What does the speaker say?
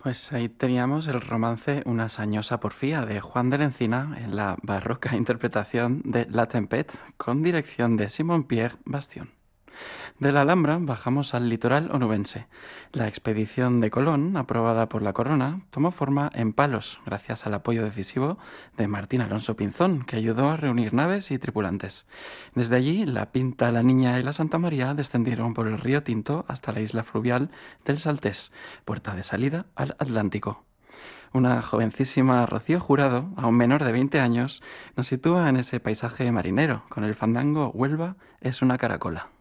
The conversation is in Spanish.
Pues ahí teníamos el romance Una sañosa porfía de Juan de la Encina en la barroca interpretación de La Tempête con dirección de Simon-Pierre Bastion. De la Alhambra bajamos al litoral onubense. La expedición de Colón, aprobada por la corona, tomó forma en Palos, gracias al apoyo decisivo de Martín Alonso Pinzón, que ayudó a reunir naves y tripulantes. Desde allí, la Pinta, la Niña y la Santa María descendieron por el río Tinto hasta la isla fluvial del Saltés, puerta de salida al Atlántico. Una jovencísima Rocío Jurado, aún menor de 20 años, nos sitúa en ese paisaje marinero, con el fandango Huelva es una caracola.